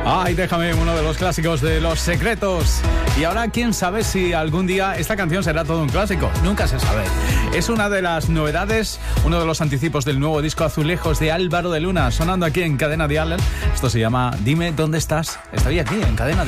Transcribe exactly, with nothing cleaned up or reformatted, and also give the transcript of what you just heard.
Ay, déjame, uno de los clásicos de Los Secretos. Y ahora, quién sabe si algún día esta canción será todo un clásico. Nunca se sabe. Es una de las novedades, uno de los anticipos del nuevo disco Azulejos de Álvaro de Luna, sonando aquí en Cadena Dial. Esto se llama Dime dónde estás. Estoy aquí en Cadena Dial.